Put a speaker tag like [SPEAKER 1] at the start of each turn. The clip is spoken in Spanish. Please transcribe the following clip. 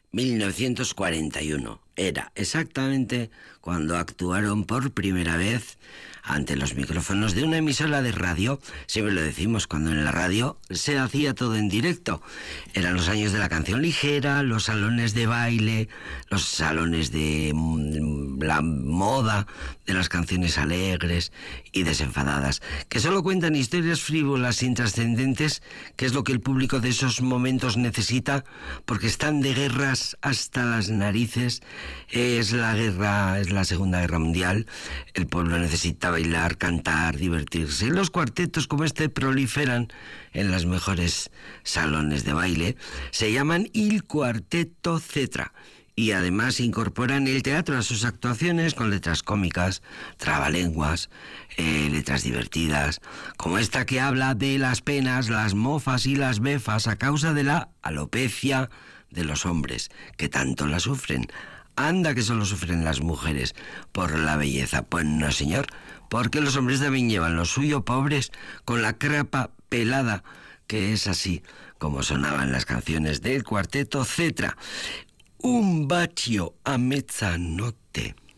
[SPEAKER 1] 1941. Era exactamente cuando actuaron por primera vez ante los micrófonos de una emisora de radio. Siempre lo decimos, cuando en la radio se hacía todo en directo. Eran los años de la canción ligera, los salones de baile, los salones de la moda, de las canciones alegres y desenfadadas, que solo cuentan historias frívolas, intrascendentes, que es lo que el público de esos momentos necesita, porque están de guerras hasta las narices. Es la guerra, es la Segunda Guerra Mundial. El pueblo necesita bailar, cantar, divertirse. Los cuartetos como este proliferan en los mejores salones de baile. Se llaman Il Quartetto Cetra. Y además incorporan el teatro a sus actuaciones con letras cómicas, trabalenguas, letras divertidas, como esta que habla de las penas, las mofas y las befas a causa de la alopecia de los hombres, que tanto la sufren. Anda que solo sufren las mujeres por la belleza. Pues no, señor, porque los hombres también llevan lo suyo, pobres, con la crapa pelada, que es así como sonaban las canciones del Cuarteto Cetra. Un bacio a mezzanotte.